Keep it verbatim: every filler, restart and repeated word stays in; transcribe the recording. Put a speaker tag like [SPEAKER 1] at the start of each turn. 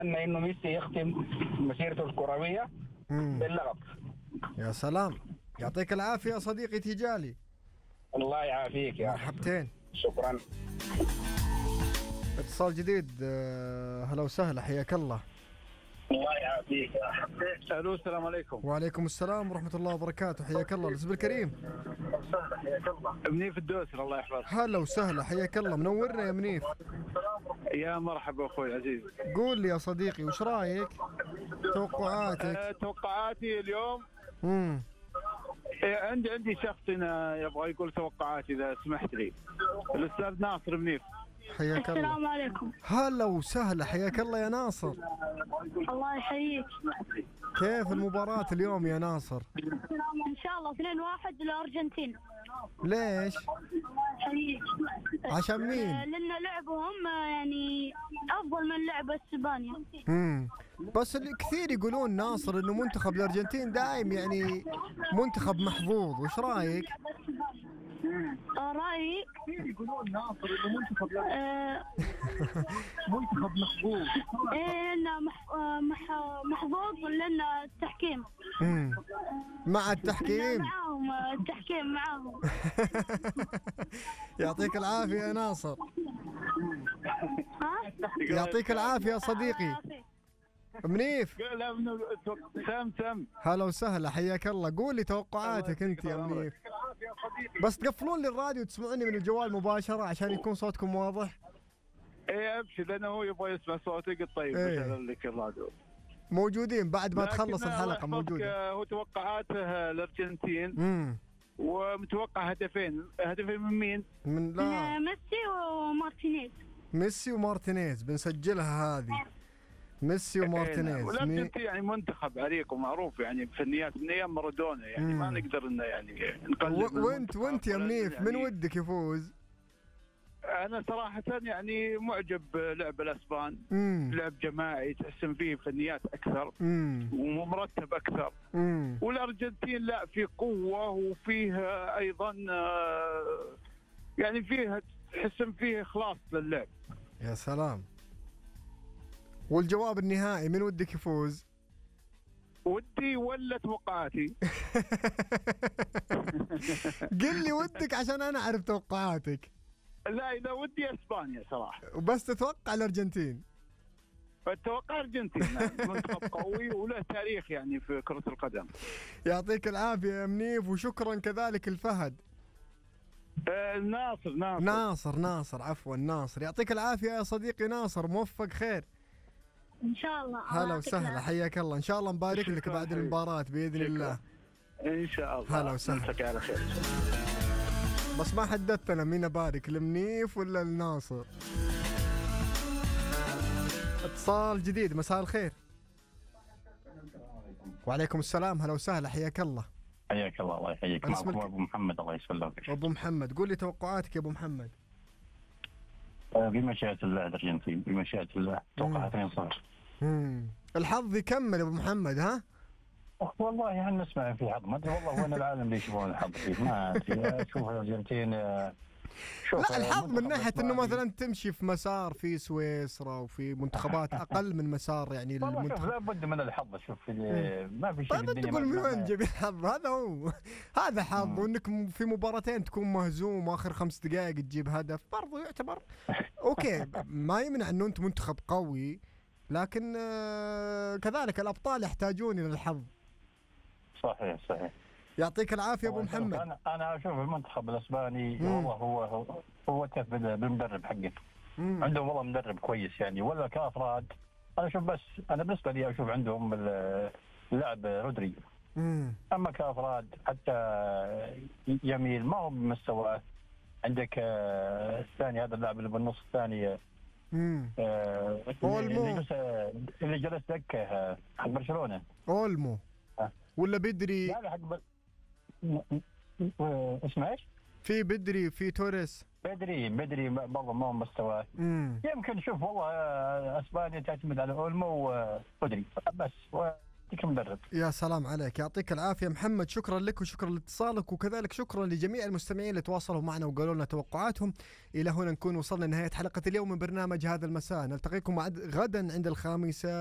[SPEAKER 1] انه ميسي يختم مسيرته الكرويه
[SPEAKER 2] مم.
[SPEAKER 1] باللقب.
[SPEAKER 2] يا سلام، يعطيك العافية يا صديقي تيجالي.
[SPEAKER 1] الله يعافيك يا أخي.
[SPEAKER 2] مرحبتين.
[SPEAKER 1] شكرا.
[SPEAKER 2] اتصال جديد. آه، هلا وسهلا، حياك الله.
[SPEAKER 1] الله يعافيك يا أخي. الو السلام عليكم.
[SPEAKER 2] وعليكم السلام ورحمة الله وبركاته، حياك الله. الاسم الكريم.
[SPEAKER 1] وسهلا، حياك الله. منيف الدوسري، الله يحفظك.
[SPEAKER 2] هلا وسهلا، حياك الله، منورنا يا منيف.
[SPEAKER 1] يا مرحبا اخوي العزيز.
[SPEAKER 2] قول لي يا صديقي، وش رايك؟ توقعاتك؟
[SPEAKER 1] أه توقعاتي اليوم.
[SPEAKER 2] امم
[SPEAKER 1] إيه، عندي عندي شخص هنا يبغى يقول توقعاتي اذا سمحت لي. الاستاذ ناصر منيف.
[SPEAKER 2] حياك الله.
[SPEAKER 3] السلام عليكم.
[SPEAKER 2] هلا وسهلا، حياك الله يا ناصر.
[SPEAKER 3] الله يحييك.
[SPEAKER 2] كيف المباراة اليوم يا ناصر؟
[SPEAKER 3] ان شاء الله اثنين واحد للارجنتين.
[SPEAKER 2] ليش؟
[SPEAKER 3] الله يحييك.
[SPEAKER 2] عشان مين؟
[SPEAKER 3] آه، لان لعبهم آه، يعني افضل من لعب اسبانيا.
[SPEAKER 2] امم بس اللي كثير يقولون ناصر انه منتخب الارجنتين دايم يعني منتخب محظوظ، وش رايك؟
[SPEAKER 3] آه، رايي
[SPEAKER 1] يقولون ناصر انه منتخب
[SPEAKER 3] آه،
[SPEAKER 1] منتخب محبوب.
[SPEAKER 3] ايه لانه مح- آه، مح- محظوظ لان التحكيم.
[SPEAKER 2] امم مع التحكيم.
[SPEAKER 3] معاهم آه، التحكيم معاهم.
[SPEAKER 2] يعطيك العافية يا ناصر.
[SPEAKER 3] ها؟
[SPEAKER 2] يعطيك العافية يا صديقي. منيف.
[SPEAKER 1] لا من سام سام.
[SPEAKER 2] هلا وسهلا، حياك الله. قول لي توقعاتك انت يا منيف، بس تقفلون لي الراديو وتسمعوني من الجوال مباشرة عشان يكون صوتكم واضح.
[SPEAKER 1] ايه ابشر، لانه هو يبغى يسمع صوتك. طيب
[SPEAKER 2] إيه.
[SPEAKER 1] بشغل لك الراديو.
[SPEAKER 2] موجودين بعد ما
[SPEAKER 1] لكن
[SPEAKER 2] تخلص
[SPEAKER 1] الله
[SPEAKER 2] الحلقة،
[SPEAKER 1] يحفظك،
[SPEAKER 2] موجودة.
[SPEAKER 1] هو توقعاته الارجنتين،
[SPEAKER 2] امم
[SPEAKER 1] ومتوقع هدفين. هدفين من مين؟
[SPEAKER 2] من لا
[SPEAKER 3] آه، ميسي ومارتينيز.
[SPEAKER 2] ميسي ومارتينيز، بنسجلها هذه. ميسي ومارتينيز. مي...
[SPEAKER 1] والارجنتين يعني منتخب عريق ومعروف يعني بفنيات من ايام مارادونا، يعني ما
[SPEAKER 2] مم.
[SPEAKER 1] نقدر انه يعني نقلل
[SPEAKER 2] و...
[SPEAKER 1] من
[SPEAKER 2] وانت
[SPEAKER 1] المنتخب
[SPEAKER 2] وانت يا
[SPEAKER 1] ولا
[SPEAKER 2] منيف
[SPEAKER 1] يعني.
[SPEAKER 2] من ودك يفوز؟
[SPEAKER 1] انا صراحه يعني معجب بلعب الاسبان.
[SPEAKER 2] امم
[SPEAKER 1] لعب جماعي تحسن فيه فنيات اكثر
[SPEAKER 2] امم
[SPEAKER 1] ومرتب اكثر.
[SPEAKER 2] امم
[SPEAKER 1] والارجنتين لا، في قوه وفيه ايضا آه، يعني فيه تحسن فيه اخلاص للعب.
[SPEAKER 2] يا سلام. والجواب النهائي من ودك يفوز؟
[SPEAKER 1] ودي ولا توقعاتي؟
[SPEAKER 2] قل لي ودك عشان انا اعرف توقعاتك.
[SPEAKER 1] لا اذا ودي اسبانيا صراحه.
[SPEAKER 2] وبس تتوقع الارجنتين؟
[SPEAKER 1] اتوقع ارجنتين. منتخب قوي وله تاريخ يعني في كره القدم.
[SPEAKER 2] يعطيك العافيه يا منيف، وشكرا كذلك الفهد.
[SPEAKER 1] آه ناصر ناصر
[SPEAKER 2] ناصر ناصر عفوا ناصر. يعطيك العافيه يا صديقي ناصر، موفق خير.
[SPEAKER 3] ان شاء الله.
[SPEAKER 2] هلا وسهلا، حياك الله. ان شاء الله نبارك لك
[SPEAKER 1] شكراً
[SPEAKER 2] بعد
[SPEAKER 1] حبيبي.
[SPEAKER 2] المباراه باذن
[SPEAKER 1] شكراً.
[SPEAKER 2] الله.
[SPEAKER 1] ان شاء الله.
[SPEAKER 2] هلا وسهلا.
[SPEAKER 1] مساك على خير.
[SPEAKER 2] بس ما حددت انا مين ابارك، المنيف ولا الناصر. اتصال جديد. مساء الخير. وعليكم السلام، هلا وسهلا، حياك الله.
[SPEAKER 4] حياك الله. الله يحييك.
[SPEAKER 2] اسمك؟
[SPEAKER 4] معكم ابو محمد، الله يسلمك.
[SPEAKER 2] ابو محمد، قول لي توقعاتك يا ابو محمد.
[SPEAKER 4] آه، بمشيئة الله الارجنتين، بمشيئة الله توقع اثنين صفر.
[SPEAKER 2] امم الحظ يكمل يا ابو محمد. ها
[SPEAKER 4] والله يعني نسمع في حظ، ما ادري والله وين العالم اللي يشوفون الحظ فيه، ما ادري. اشوف الارجنتين آه، شوف
[SPEAKER 2] لا، الحظ من
[SPEAKER 4] منتخب
[SPEAKER 2] ناحيه انه
[SPEAKER 4] إسباني.
[SPEAKER 2] مثلا تمشي في مسار في سويسرا وفي منتخبات اقل من مسار يعني
[SPEAKER 4] والله شوف
[SPEAKER 2] المنتخب.
[SPEAKER 4] لابد من الحظ. شوف في- ما في شيء
[SPEAKER 2] طيب
[SPEAKER 4] في
[SPEAKER 2] انت
[SPEAKER 4] الدنيا
[SPEAKER 2] تقول من
[SPEAKER 4] ما-
[SPEAKER 2] وين
[SPEAKER 4] ما-
[SPEAKER 2] تجيب الحظ؟ هذا هو. هذا حظ.
[SPEAKER 4] مم.
[SPEAKER 2] وانك م- في مباراتين تكون مهزوم واخر خمس دقائق تجيب هدف برضو يعتبر اوكي. ما يمنع انه انت منتخب قوي، لكن آه، كذلك الابطال يحتاجون الى الحظ.
[SPEAKER 4] صحيح صحيح.
[SPEAKER 2] يعطيك العافيه ابو
[SPEAKER 4] والله
[SPEAKER 2] محمد.
[SPEAKER 4] انا انا اشوف المنتخب الاسباني
[SPEAKER 2] مم.
[SPEAKER 4] والله هو هو هو كيف بال- بالمدرب حقه.
[SPEAKER 2] مم.
[SPEAKER 4] عندهم والله مدرب كويس يعني، ولا كافراد. انا اشوف بس انا بالنسبه لي اشوف عندهم ال- اللاعب رودري.
[SPEAKER 2] مم.
[SPEAKER 4] اما كافراد حتى يميل ما هو بمستواه. عندك آه، الثاني هذا اللاعب اللي بالنص الثاني
[SPEAKER 2] مم.
[SPEAKER 4] آه،
[SPEAKER 2] أولمو.
[SPEAKER 4] اللي جلس اللي جلس دكه آه، حق برشلونه.
[SPEAKER 2] اولمو
[SPEAKER 4] أه.
[SPEAKER 2] ولا بدري؟
[SPEAKER 4] لا لا حق ب... آه، اسمه ايش؟
[SPEAKER 2] في بدري، في توريس.
[SPEAKER 4] بدري بدري برضه ما هو بمستواه.
[SPEAKER 2] مم.
[SPEAKER 4] يمكن شوف والله آه، اسبانيا تعتمد على اولمو وبدري بس. يعطيك مدرب.
[SPEAKER 2] يا سلام عليك، يعطيك العافية محمد، شكرا لك وشكرا لاتصالك، وكذلك شكرا لجميع المستمعين اللي تواصلوا معنا وقالوا لنا توقعاتهم. إلى هنا نكون وصلنا لنهاية حلقة اليوم من برنامج هذا المساء، نلتقيكم غدا عند الخامسة.